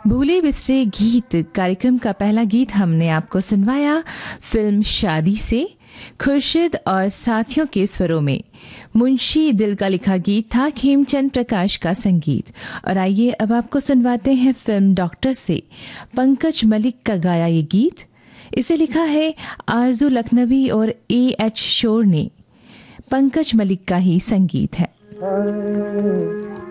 भूले बिसरे गीत कार्यक्रम का पहला गीत हमने आपको सुनवाया फिल्म शादी से खुर्शीद और साथियों के स्वरों में। मुंशी दिल का लिखा गीत था, खेमचंद प्रकाश का संगीत। और आइए अब आपको सुनवाते हैं फिल्म डॉक्टर से पंकज मलिक का गाया ये गीत। इसे लिखा है आरजू लखनवी और AH शोर ने। पंकज मलिक का ही संगीत है।